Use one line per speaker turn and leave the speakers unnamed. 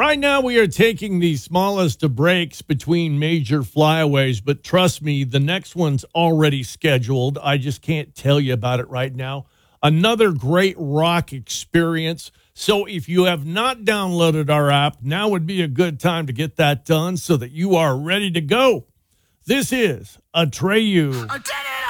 Right now, we are taking the smallest of breaks between major flyaways, but trust me, the next one's already scheduled. I just can't tell you about it right now. Another great rock experience. So if you have not downloaded our app, now would be a good time to get that done so that you are ready to go. This is Atreyu.